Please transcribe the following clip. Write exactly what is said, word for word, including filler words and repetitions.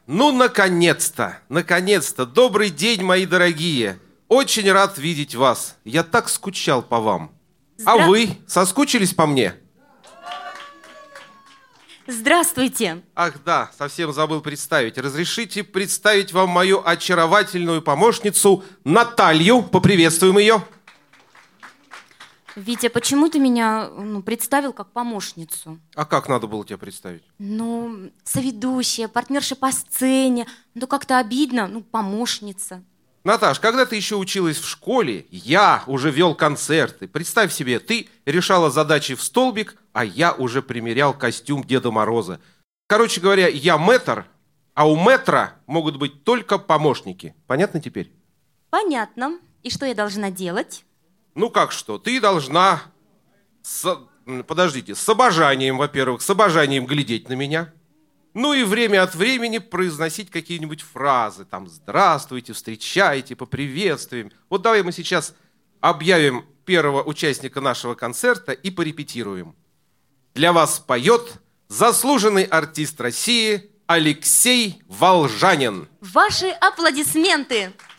Ну, наконец-то, наконец-то. Добрый день, мои дорогие. Очень рад видеть вас. Я так скучал по вам. Здра... А вы соскучились по мне? Здравствуйте. Ах да, совсем забыл представить. Разрешите представить вам мою очаровательную помощницу Наталью. Поприветствуем ее. Витя, почему ты меня ну, представил как помощницу? А как надо было тебя представить? Ну, соведущая, партнерша по сцене. Ну, как-то обидно. Ну, помощница. Наташ, когда ты еще училась в школе, я уже вел концерты. Представь себе, ты решала задачи в столбик, а я уже примерял костюм Деда Мороза. Короче говоря, я мэтр, а у мэтра могут быть только помощники. Понятно теперь? Понятно. И что я должна делать? Ну как что? Ты должна, с... подождите, с обожанием, во-первых, с обожанием глядеть на меня. Ну и время от времени произносить какие-нибудь фразы. Там «Здравствуйте», «Встречайте», «Поприветствуем». Вот давай мы сейчас объявим первого участника нашего концерта и порепетируем. Для вас поет заслуженный артист России Алексей Волжанин. Ваши аплодисменты!